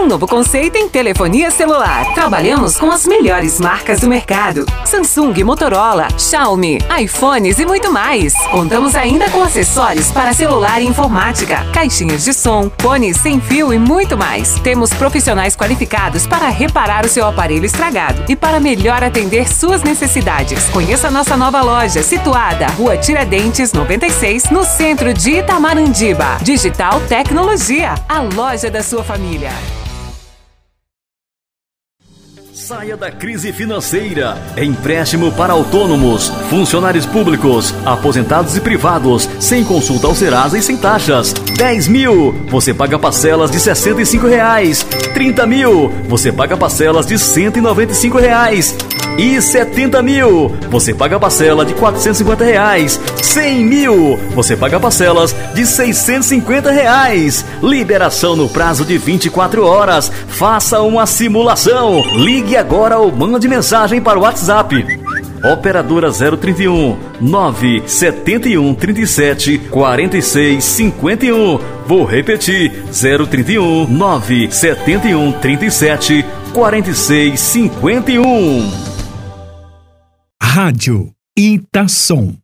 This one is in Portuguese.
Um novo conceito em telefonia celular. Trabalhamos com as melhores marcas do mercado: Samsung, Motorola, Xiaomi, iPhones e muito mais. Contamos ainda com acessórios para celular e informática, caixinhas de som, fones sem fio e muito mais. Temos profissionais qualificados para reparar o seu aparelho estragado e para melhor atender suas necessidades. Conheça a nossa nova loja, situada Rua Tiradentes 96, no centro de Itamarandibá. Digital Tecnologia, a loja da sua família. Saia da crise financeira. Empréstimo para autônomos, funcionários públicos, aposentados e privados, sem consulta ao Serasa e sem taxas. 10 mil, você paga parcelas de R$65. 30 mil, você paga parcelas de R$195. E 70 mil, você paga parcela de R$450. 100 mil, você paga parcelas de R$650. Liberação no prazo de 24 horas. Faça uma simulação. Ligue agora ou mande mensagem para o WhatsApp. Operadora 031 971 37 46 51. Vou repetir: 031 971 37 46 51. Rádio Itasom.